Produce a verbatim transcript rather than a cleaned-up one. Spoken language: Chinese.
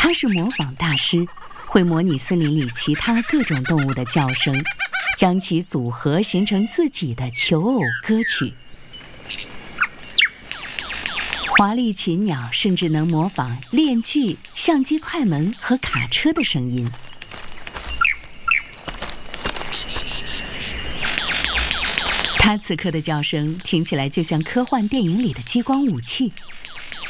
它是模仿大师，会模拟森林里其他各种动物的叫声，将其组合形成自己的求偶歌曲。华丽禽鸟甚至能模仿链锯、相机快门和卡车的声音。它此刻的叫声听起来就像科幻电影里的激光武器，